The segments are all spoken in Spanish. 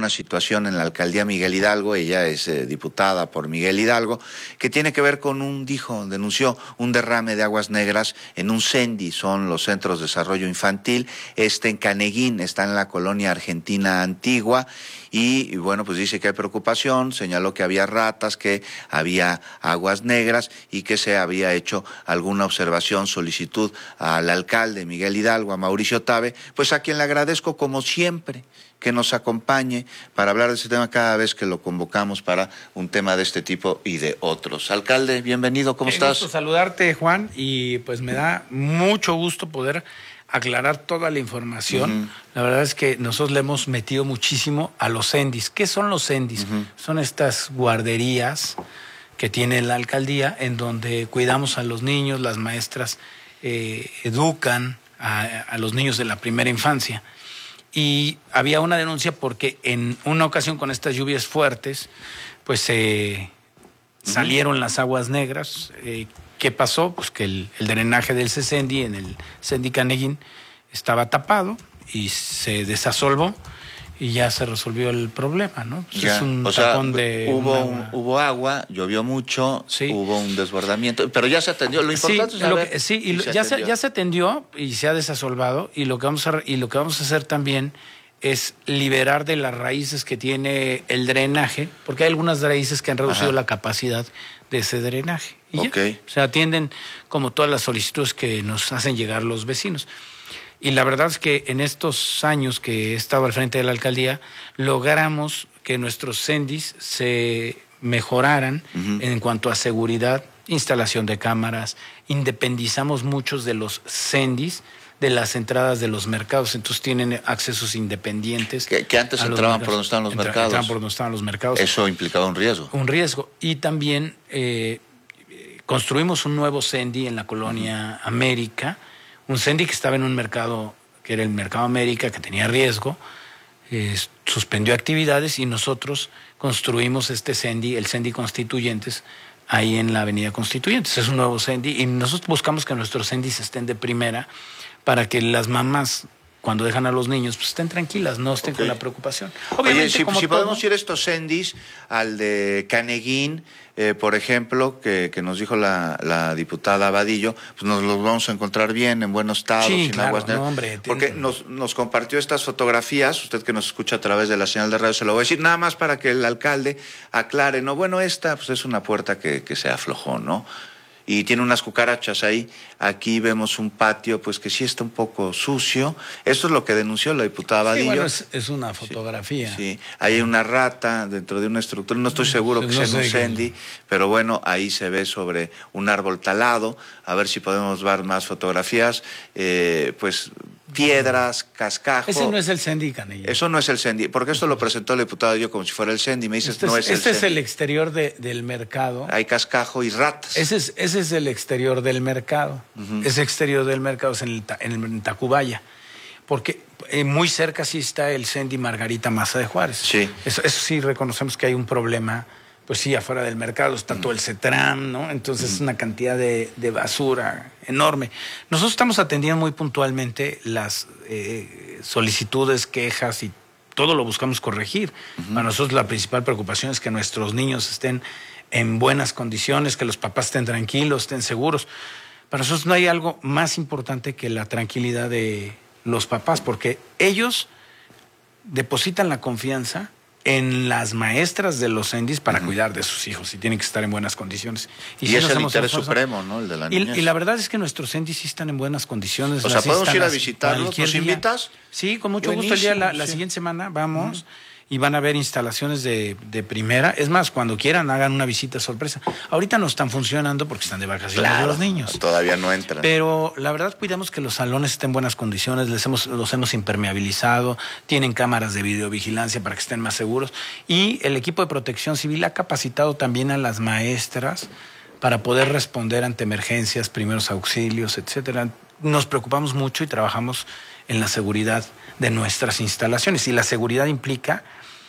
una situación en la alcaldía Miguel Hidalgo, ella es diputada por Miguel Hidalgo, que tiene que ver con denunció un derrame de aguas negras en un CENDI, son los Centros de Desarrollo Infantil, en Caneguín, está en la colonia argentina antigua, y bueno, pues dice que hay preocupación, señaló que había ratas, que había aguas negras y que se había hecho alguna observación, solicitud al alcalde Miguel Hidalgo, a Mauricio Tabe, pues a quien le agradezco como siempre que nos acompañe para hablar de ese tema cada vez que lo convocamos para un tema de este tipo y de otros. Alcalde, bienvenido, ¿cómo estás? Gusto saludarte, Juan, y pues me da mucho gusto poder aclarar toda la información. La verdad es que nosotros le hemos metido muchísimo a los CENDIs. ¿Qué son los CENDIs? Son estas guarderías que tiene la alcaldía en donde cuidamos a los niños, las maestras educan a los niños de la primera infancia. Y había una denuncia porque en una ocasión con estas lluvias fuertes, pues salieron las aguas negras. ¿Qué pasó? Pues que el drenaje del CENDI, en el CENDI Caneguín, estaba tapado y se desasolvó y ya se resolvió el problema, ¿no? Pues es un tapón de hubo agua, llovió mucho, sí, hubo un desbordamiento, pero ya se atendió. Lo importante es saber ya se atendió y se ha desasolvado, y lo que vamos a hacer también es liberar de las raíces que tiene el drenaje, porque hay algunas raíces que han reducido la capacidad de ese drenaje. Y se atienden como todas las solicitudes que nos hacen llegar los vecinos. Y la verdad es que en estos años que he estado al frente de la alcaldía, logramos que nuestros CENDIs se mejoraran en cuanto a seguridad, instalación de cámaras, independizamos muchos de los CENDIs de las entradas de los mercados, entonces tienen accesos independientes. Que antes entraban por donde estaban los mercados. Entraban por donde estaban los mercados. Eso implicaba un riesgo. Un riesgo. Y también construimos un nuevo CENDI en la colonia América, un CENDI que estaba en un mercado, que era el Mercado América, que tenía riesgo, suspendió actividades y nosotros construimos este CENDI, el CENDI Constituyentes, ahí en la Avenida Constituyentes. Es un nuevo CENDI y nosotros buscamos que nuestros CENDIs estén de primera para que las mamás, cuando dejan a los niños, pues estén tranquilas, no estén con la preocupación. Oye, si podemos ir estos CENDIs al de Caneguín, por ejemplo, que nos dijo la diputada Vadillo, pues nos los vamos a encontrar bien, en buen estado, sin aguas negras. No, hombre, porque nos compartió estas fotografías, usted que nos escucha a través de la señal de radio, se lo voy a decir, nada más para que el alcalde aclare, no, bueno, esta pues es una puerta que se aflojó, ¿no? Y tiene unas cucarachas ahí. Aquí vemos un patio, pues que sí está un poco sucio. Esto es lo que denunció la diputada Vadillo. Bueno, es una fotografía. Sí, hay una rata dentro de una estructura. No estoy seguro que sea un CENDI, pero bueno, ahí se ve sobre un árbol talado. A ver si podemos ver más fotografías. Pues piedras, cascajo. Ese no es el CENDI, Canella. Eso no es el CENDI, porque esto lo presentó la diputada yo como si fuera el CENDI. Me dices, no es el CENDI. Este es el exterior del mercado. Hay cascajo y ratas. Ese es el exterior del mercado. Ese exterior del mercado es en Tacubaya. Porque muy cerca sí está el CENDI Margarita Maza de Juárez. Sí. Eso sí reconocemos que hay un problema. Pues sí, afuera del mercado está todo el CETRAM, ¿no? Entonces es una cantidad de basura enorme. Nosotros estamos atendiendo muy puntualmente las solicitudes, quejas y todo lo buscamos corregir. Para nosotros la principal preocupación es que nuestros niños estén en buenas condiciones, que los papás estén tranquilos, estén seguros. Para nosotros no hay algo más importante que la tranquilidad de los papás, porque ellos depositan la confianza en las maestras de los CENDIs para cuidar de sus hijos y tienen que estar en buenas condiciones. Y si es el interés supremo, ¿no? El de la niñez. Y la verdad es que nuestros CENDIs sí están en buenas condiciones. O sea, ¿podemos ir a visitarlos? ¿Nos invitas? Sí, con mucho gusto. La siguiente semana vamos y van a ver instalaciones de primera. Es más, cuando quieran, hagan una visita sorpresa. Ahorita no están funcionando porque están de vacaciones de los niños. Todavía no entran. Pero la verdad, cuidamos que los salones estén en buenas condiciones, los hemos impermeabilizado, tienen cámaras de videovigilancia para que estén más seguros. Y el equipo de protección civil ha capacitado también a las maestras para poder responder ante emergencias, primeros auxilios, etcétera. Nos preocupamos mucho y trabajamos en la seguridad de nuestras instalaciones. Y la seguridad implica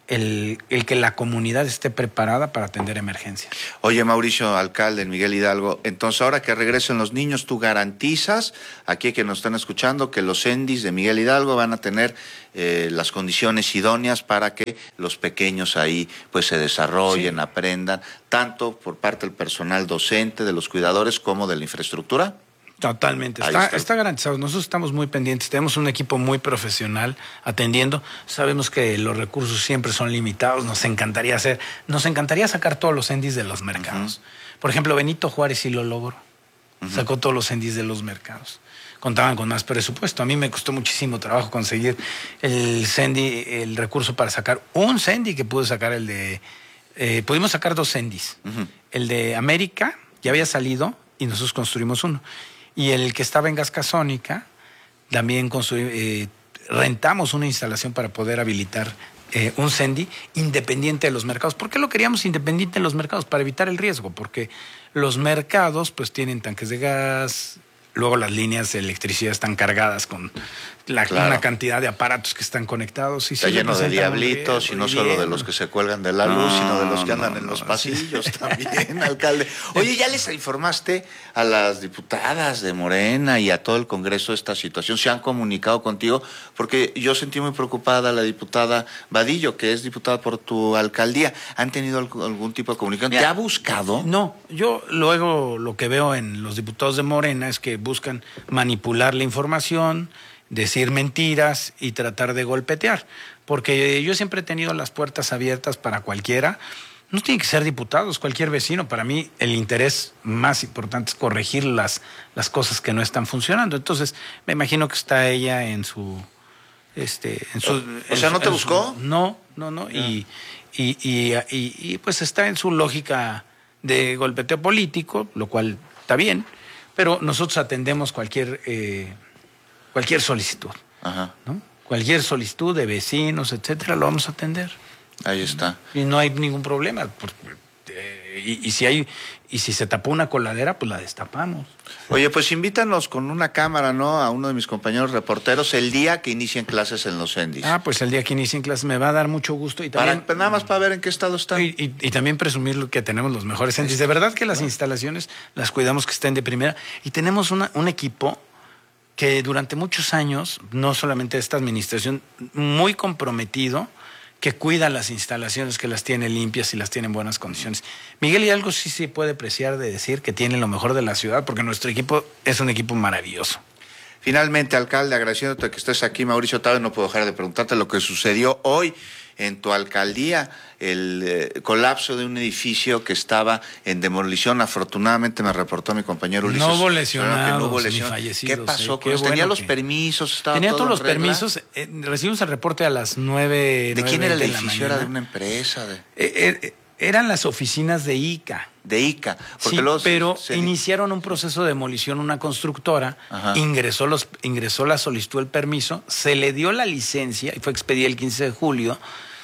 el que la comunidad esté preparada para atender emergencias. Oye, Mauricio, alcalde en Miguel Hidalgo, entonces ahora que regresen los niños, ¿tú garantizas, aquí que nos están escuchando, que los CENDIs de Miguel Hidalgo van a tener las condiciones idóneas para que los pequeños ahí pues se desarrollen, aprendan, tanto por parte del personal docente, de los cuidadores, como de la infraestructura? Totalmente, está garantizado. Nosotros estamos muy pendientes, tenemos un equipo muy profesional atendiendo. Sabemos que los recursos siempre son limitados, nos encantaría sacar todos los CENDIs de los mercados. Por ejemplo, Benito Juárez sí lo logró, sacó todos los CENDIs de los mercados. Contaban con más presupuesto. A mí me costó muchísimo trabajo conseguir el recurso para sacar un CENDI que pudo sacar pudimos sacar 2 CENDIs. El de América ya había salido y nosotros construimos uno. Y el que estaba en Gascasónica, también rentamos una instalación para poder habilitar un CENDI independiente de los mercados. ¿Por qué lo queríamos independiente de los mercados? Para evitar el riesgo, porque los mercados pues tienen tanques de gas, luego las líneas de electricidad están cargadas con una cantidad de aparatos que están conectados. Y está lleno de diablitos, y no solo de los que se cuelgan de la luz, sino de los que andan en los pasillos también, alcalde. Oye, ¿ya les informaste a las diputadas de Morena y a todo el Congreso de esta situación? ¿Se han comunicado contigo? Porque yo sentí muy preocupada a la diputada Vadillo, que es diputada por tu alcaldía. ¿Han tenido algún tipo de comunicación? ¿Te ha buscado? No, yo luego lo que veo en los diputados de Morena es que buscan manipular la información, decir mentiras y tratar de golpetear, porque yo siempre he tenido las puertas abiertas para cualquiera. No tienen que ser diputados, cualquier vecino. Para mí el interés más importante es corregir las cosas que no están funcionando. Entonces me imagino que está ella en su o sea, ¿no te buscó? No. Y pues está en su lógica de golpeteo político, lo cual está bien, pero nosotros atendemos cualquier solicitud. Ajá. ¿No? Cualquier solicitud de vecinos, etcétera, lo vamos a atender. Ahí está. Y no hay ningún problema. Y si se tapó una coladera, pues la destapamos. Oye, pues invítanos con una cámara, ¿no? A uno de mis compañeros reporteros el día que inicien clases en los CENDIs. Pues el día que inicien clases me va a dar mucho gusto. Y también, nada más para ver en qué estado están. Y también presumir que tenemos los mejores CENDIs. De verdad que las instalaciones las cuidamos que estén de primera. Y tenemos un equipo que durante muchos años, no solamente esta administración, muy comprometido, que cuida las instalaciones, que las tiene limpias y las tiene en buenas condiciones. Miguel Hidalgo sí se puede apreciar de decir que tiene lo mejor de la ciudad, porque nuestro equipo es un equipo maravilloso. Finalmente, alcalde, agradeciéndote que estés aquí, Mauricio Tabe, no puedo dejar de preguntarte lo que sucedió hoy en tu alcaldía, el colapso de un edificio que estaba en demolición. Afortunadamente me reportó mi compañero Ulises. No hubo lesionados, no hubo lesión. ni fallecidos. ¿Qué pasó? Tenía los permisos, estaba tenía todo todos los en regla. Permisos. Recibimos el reporte a las 9. ¿De quién era el de la edificio? mañana. ¿Era de una empresa? Eran las oficinas de ICA. De ICA. Sí, pero iniciaron un proceso de demolición, una constructora, ingresó la solicitud del permiso, se le dio la licencia y fue expedida el 15 de julio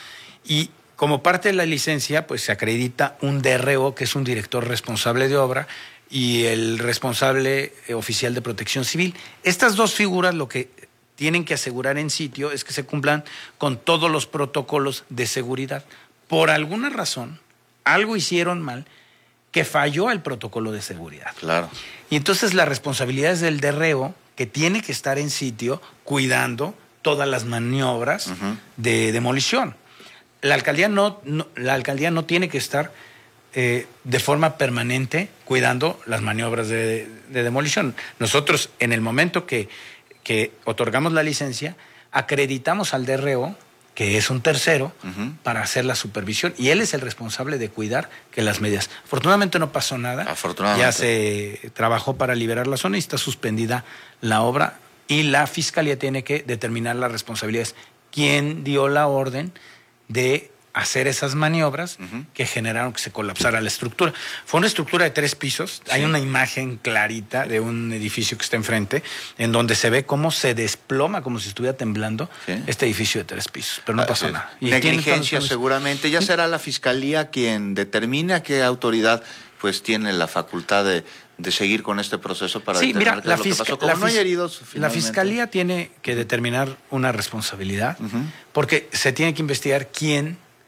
y como parte de la licencia pues se acredita un DRO, que es un director responsable de obra, y el responsable oficial de protección civil. Estas dos figuras lo que tienen que asegurar en sitio es que se cumplan con todos los protocolos de seguridad. Por alguna razón, algo hicieron mal, que falló el protocolo de seguridad. Claro. Y entonces la responsabilidad es del DRO, que tiene que estar en sitio cuidando todas las maniobras de demolición. La alcaldía no tiene que estar de forma permanente cuidando las maniobras de demolición. Nosotros, en el momento que otorgamos la licencia, acreditamos al DRO, que es un tercero, para hacer la supervisión, y él es el responsable de cuidar que las medidas. Afortunadamente no pasó nada. Afortunadamente. Ya se trabajó para liberar la zona y está suspendida la obra, y la Fiscalía tiene que determinar las responsabilidades. ¿Quién dio la orden de hacer esas maniobras que generaron que se colapsara la estructura? Fue una estructura de 3 pisos. Sí. Hay una imagen clarita de un edificio que está enfrente, en donde se ve cómo se desploma, como si estuviera temblando, este edificio de 3 pisos. Pero no pasó nada. Y negligencia seguramente. Ya será la Fiscalía quien determine a qué autoridad pues tiene la facultad de seguir con este proceso para determinar qué es lo que pasó. Como no hay heridos, finalmente. La Fiscalía tiene que determinar una responsabilidad, porque se tiene que investigar quién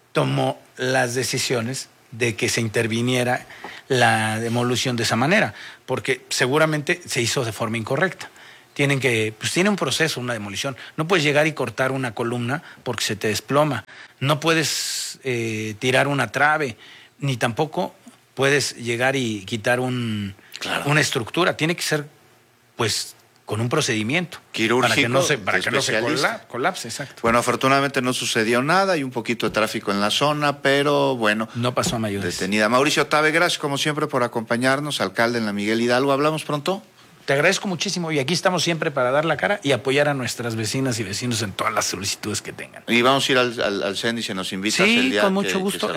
tomó las decisiones de que se interviniera la demolición de esa manera, porque seguramente se hizo de forma incorrecta. Tiene un proceso, una demolición. No puedes llegar y cortar una columna porque se te desploma. No puedes tirar una trave, ni tampoco puedes llegar y quitar una estructura. Tiene que ser, pues, con un procedimiento quirúrgico, para que no se colapse, exacto. Bueno, afortunadamente no sucedió nada, hay un poquito de tráfico en la zona, pero bueno. No pasó a mayores. Detenida. Mauricio Tabe, gracias como siempre por acompañarnos, alcalde en la Miguel Hidalgo. ¿Hablamos pronto? Te agradezco muchísimo y aquí estamos siempre para dar la cara y apoyar a nuestras vecinas y vecinos en todas las solicitudes que tengan. Y vamos a ir al CENDI si nos invitas el día. Sí, con mucho gusto.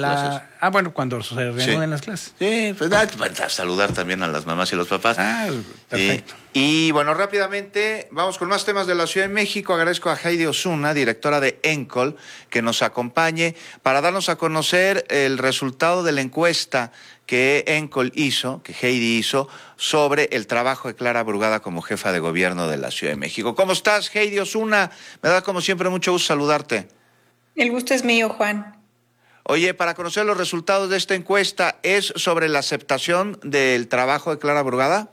Cuando se reanuden las clases. Sí, pues a saludar también a las mamás y los papás. Perfecto. Y bueno, rápidamente vamos con más temas de la Ciudad de México. Agradezco a Heidi Osuna, directora de ENCOL, que nos acompañe para darnos a conocer el resultado de la encuesta que ENCOL hizo, que Heidi hizo, sobre el trabajo de Clara Brugada como jefa de gobierno de la Ciudad de México. ¿Cómo estás, Heidi Osuna? Me da como siempre mucho gusto saludarte. El gusto es mío, Juan. Oye, para conocer los resultados de esta encuesta, ¿es sobre la aceptación del trabajo de Clara Brugada?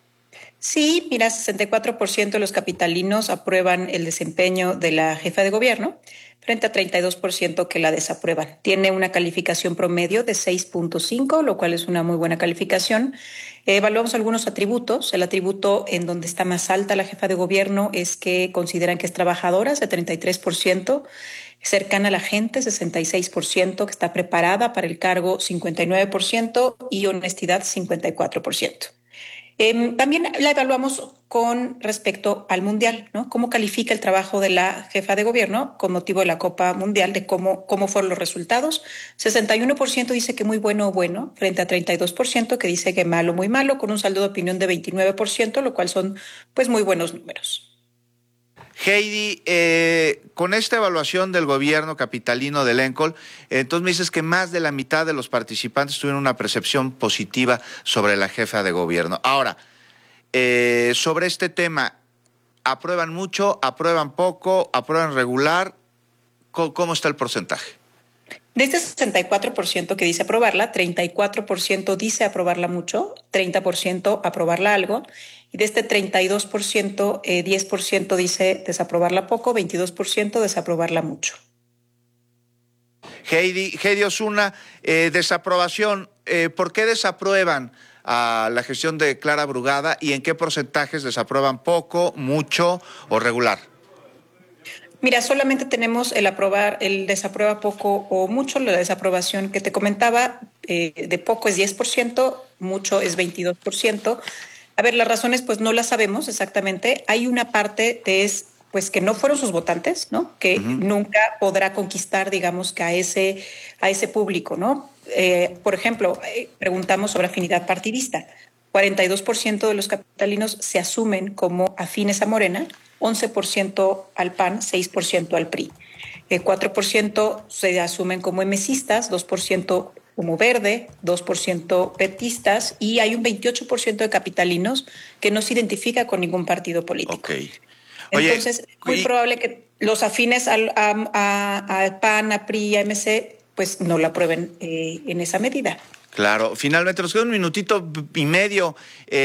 Sí, mira, 64% de los capitalinos aprueban el desempeño de la jefa de gobierno, frente a 32% que la desaprueban. Tiene una calificación promedio de 6.5, lo cual es una muy buena calificación. Evaluamos algunos atributos. El atributo en donde está más alta la jefa de gobierno es que consideran que es trabajadora, 33%, cercana a la gente, 66%, que está preparada para el cargo, 59%, y honestidad, 54%. También la evaluamos con respecto al Mundial, ¿no? ¿Cómo califica el trabajo de la jefa de gobierno con motivo de la Copa Mundial, de cómo fueron los resultados? 61% dice que muy bueno o bueno, frente a 32% que dice que malo, muy malo, con un saldo de opinión de 29%, lo cual son pues muy buenos números. Heidi, con esta evaluación del gobierno capitalino del ENCOL, entonces me dices que más de la mitad de los participantes tuvieron una percepción positiva sobre la jefa de gobierno. Ahora, sobre este tema, ¿aprueban mucho, aprueban poco, aprueban regular? ¿Cómo está el porcentaje? De este 64% que dice aprobarla, 34% dice aprobarla mucho, 30% aprobarla algo, y de este 32%, 10% dice desaprobarla poco, 22% desaprobarla mucho. Heidi Osuna, desaprobación, ¿por qué desaprueban a la gestión de Clara Brugada y en qué porcentajes desaprueban poco, mucho o regular? Mira, solamente tenemos el desaprueba poco o mucho. La desaprobación que te comentaba, de poco es 10%, mucho es 22%. A ver, las razones pues no las sabemos exactamente. Hay una parte pues que no fueron sus votantes, ¿no? Que nunca podrá conquistar, digamos, que a ese público, ¿no? Por ejemplo, preguntamos sobre afinidad partidista. 42% de los capitalinos se asumen como afines a Morena, 11% al PAN, 6% al PRI. 4% se asumen como emesistas, 2% como verde, 2% petistas, y hay un 28% de capitalinos que no se identifica con ningún partido político. Okay. Entonces, es muy probable que los afines al PAN, a PRI, a MC, pues no la aprueben en esa medida. Claro, finalmente nos queda un minutito y medio.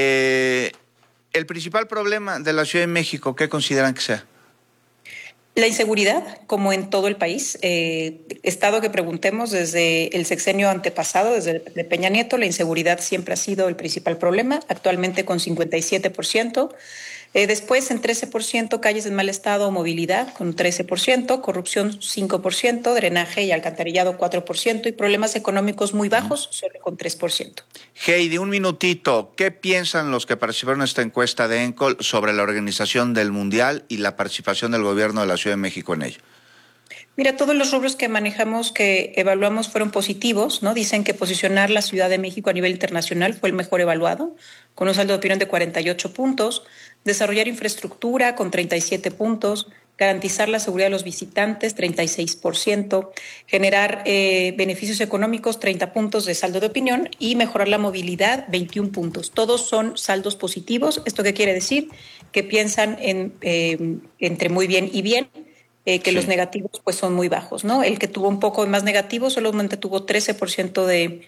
El principal problema de la Ciudad de México, ¿qué consideran que sea? La inseguridad, como en todo el país. Estado que preguntemos desde el sexenio antepasado, desde de Peña Nieto, la inseguridad siempre ha sido el principal problema, actualmente con 57%. Después, en 13%, calles en mal estado, movilidad con 13%, corrupción 5%, drenaje y alcantarillado 4% y problemas económicos muy bajos, solo con 3%. Heidi, un minutito. ¿Qué piensan los que participaron en esta encuesta de ENCOL sobre la organización del Mundial y la participación del gobierno de la Ciudad de México en ello? Mira, todos los rubros que manejamos, que evaluamos, fueron positivos, ¿no? Dicen que posicionar la Ciudad de México a nivel internacional fue el mejor evaluado, con un saldo de opinión de 48 puntos, desarrollar infraestructura con 37 puntos, garantizar la seguridad de los visitantes, 36%, generar beneficios económicos, 30 puntos de saldo de opinión, y mejorar la movilidad, 21 puntos. Todos son saldos positivos. ¿Esto qué quiere decir? Que piensan entre muy bien y bien. que los negativos pues son muy bajos, ¿no? El que tuvo un poco más negativo solamente tuvo 13%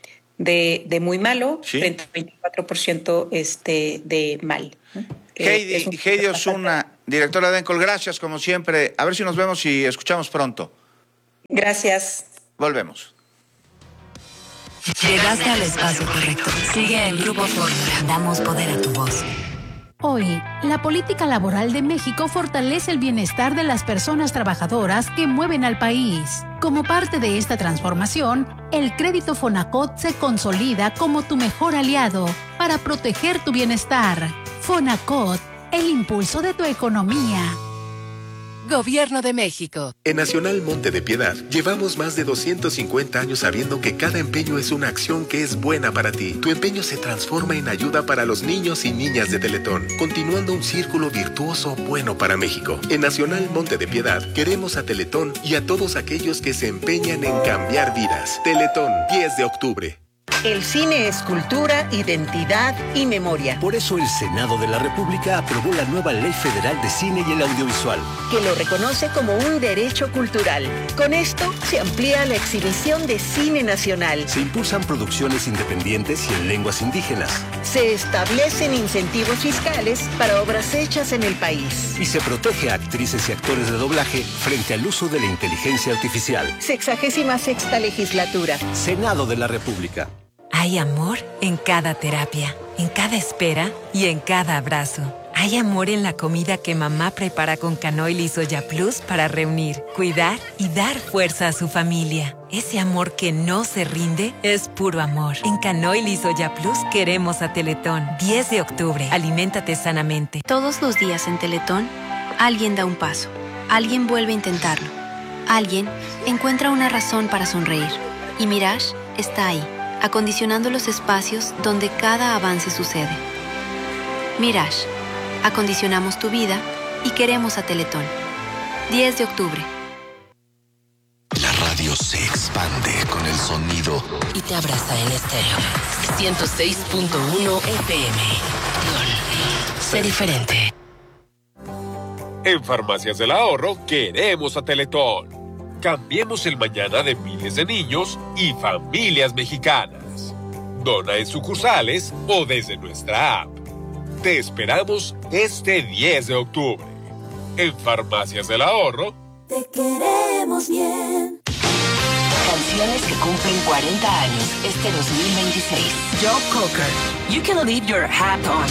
de muy malo, frente al 24% de mal, ¿no? Heidi Osuna, directora de Encol, gracias como siempre. A ver si nos vemos y escuchamos pronto. Gracias. Volvemos. Llegaste al espacio correcto. Sigue en Grupo Fórmula. Damos poder a tu voz. Hoy, la política laboral de México fortalece el bienestar de las personas trabajadoras que mueven al país. Como parte de esta transformación, el crédito Fonacot se consolida como tu mejor aliado para proteger tu bienestar. Fonacot, el impulso de tu economía. Gobierno de México. En Nacional Monte de Piedad llevamos más de 250 años sabiendo que cada empeño es una acción que es buena para ti. Tu empeño se transforma en ayuda para los niños y niñas de Teletón, continuando un círculo virtuoso bueno para México. En Nacional Monte de Piedad queremos a Teletón y a todos aquellos que se empeñan en cambiar vidas. Teletón, 10 de octubre. El cine es cultura, identidad y memoria. Por eso el Senado de la República aprobó la nueva Ley Federal de Cine y el Audiovisual, que lo reconoce como un derecho cultural. Con esto se amplía la exhibición de cine nacional. Se impulsan producciones independientes y en lenguas indígenas. Se establecen incentivos fiscales para obras hechas en el país. Y se protege a actrices y actores de doblaje frente al uso de la inteligencia artificial. 66ª legislatura. Senado de la República. Hay amor en cada terapia, en cada espera y en cada abrazo. Hay amor en la comida que mamá prepara con canoil y soya plus para reunir, cuidar y dar fuerza a su familia. Ese amor que no se rinde es puro amor. En canoil y soya plus queremos a Teletón. 10 de octubre. Aliméntate sanamente. Todos los días en Teletón, alguien da un paso. Alguien vuelve a intentarlo. Alguien encuentra una razón para sonreír. Y Mirage está ahí, acondicionando los espacios donde cada avance sucede. Mirage, acondicionamos tu vida y queremos a Teletón. 10 de octubre. La radio se expande con el sonido y te abraza en estéreo. 106.1 FM. Sé diferente. En Farmacias del Ahorro queremos a Teletón. Cambiemos el mañana de miles de niños y familias mexicanas. Dona en sucursales o desde nuestra app. Te esperamos este 10 de octubre. En Farmacias del Ahorro. Te queremos bien. Canciones que cumplen 40 años este 2026. Joe Cocker. You can leave your hat on.